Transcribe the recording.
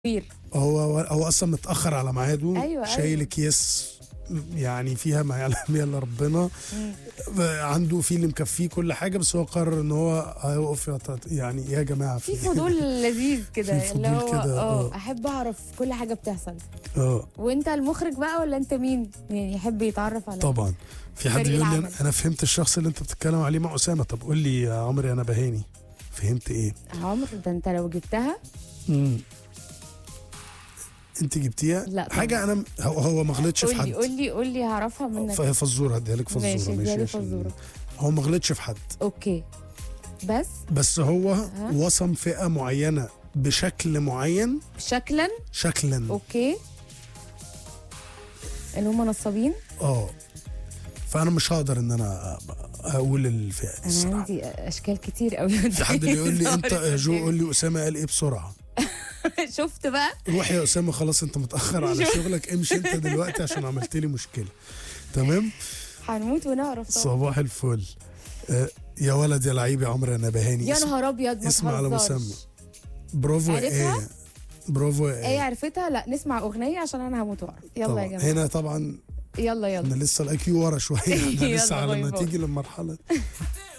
كبير. هو اصلا متاخر على ميعاده. أيوة، شايل أيوة. اكياس يعني فيها ما يعلم بيها الا ربنا. عنده في اللي مكفيه كل حاجه، بس هو قرر ان هو هيوقف يعني يا جماعه في فضول لذيذ كده في اللي فضول هو كده، احب اعرف كل حاجه بتحصل. اه وانت المخرج بقى ولا انت مين يعني يحب يتعرف على طبعا. في حد فريق بيقول لي العمل. انا فهمت الشخص اللي انت بتتكلم عليه مع اسامه. طب قول لي يا عمري انا بهاني فهمت ايه؟ عمر ده انت لو جبتها. امم انت جبتيها؟ لا طبعا. حاجه انا هو ما غلطش في قول حد. لي قول لي قول لي هعرفها منك. فهي فزوره، هديها لك فزوره. ماشي، اديها لي عشان فزورة. هو ما غلطش في حد، اوكي. بس هو وصم فئه معينه بشكل معين. شكلا. شكلا. اوكي. اللي هم نصابين. فانا مش هقدر ان انا اقول الفئه دي انا الصراحه. عندي اشكال كتير قوي. في حد بيقول لي انت يا جو قول لي اسامه قال ايه بسرعه. شفت بقى. روح يا اسامه خلاص انت متاخر على شغلك، امشي انت دلوقتي عشان عملت لي مشكله. تمام. هنموت ونعرف طبعا. صباح الفل. يا ولد يا لعيب يا عمرو انا بهاني. يا نهار ابيض، ما اسمع على تهزرش. مسمى. برافو عرفها؟ ايه. برافو ايه عرفتها؟ لا نسمع اغنيه عشان انا هموت واعرف. يلا طبعا. يا جماعه. هنا طبعا يلا انا لسه الاي كيو ورا شويه. احنا يلا لسه على باي ما باي. تيجي للمرحله